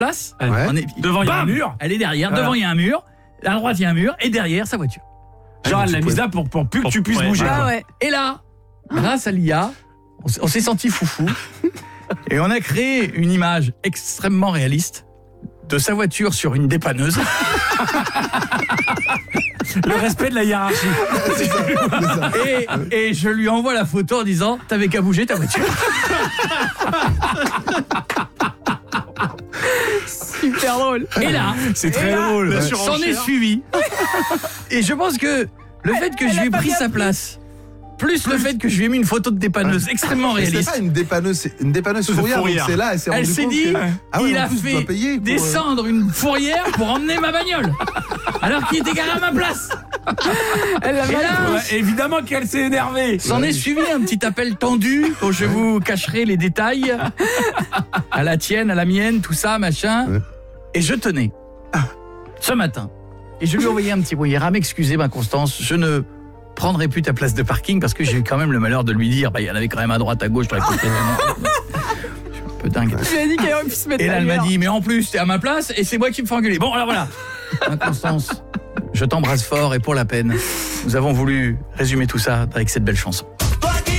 place. Ouais. Devant, il y a un Bam, mur. Elle est derrière. Voilà. Devant, il y a un mur. À droite, il y a un mur. Et derrière, sa voiture. Genre, elle l'a mise là pour plus que tu puisses bouger. Ah quoi. ouais. Et là, grâce à l'IA, on s'est senti foufou. Et on a créé une image extrêmement réaliste de sa voiture sur une dépanneuse. Le respect de la hiérarchie. Et je lui envoie la photo en disant « T'avais qu'à bouger ta voiture. » Super drôle. Et là, C'est très drôle. s'en est suivi. Et je pense que le fait que je lui ai pris sa place, plus le fait que je lui ai mis une photo de dépanneuse extrêmement Mais c'est réaliste, pas une dépanneuse, c'est une dépanneuse fourrière. Donc fourrière. c'est là, elle s'est elle rendue s'est compte dit, que- Ah ouais, il en a plus, tu dois fait payer pour, descendre une fourrière pour emmener ma bagnole. Alors qu'il était garé à ma place. Elle l'a Et mal là, Ouais, évidemment qu'elle s'est énervée. s'en est suivi un petit appel tendu dont je vous cacherai les détails. À la tienne, à la mienne, tout ça, machin. Ouais. Et je tenais, ce matin, et je lui ai envoyé un petit brouillard à m'excuser, ma Constance, je ne prendrai plus ta place de parking parce que j'ai eu quand même le malheur de lui dire, il y en avait quand même à droite, à gauche, je suis un peu dingue. Tu lui as dit qu'elle aurait pu se mettre Et là, elle m'a ailleurs. dit, mais en plus, t'es à ma place et c'est moi qui me fais engueuler. Bon, alors voilà. Ma Constance, je t'embrasse fort et pour la peine, nous avons voulu résumer tout ça avec cette belle chanson.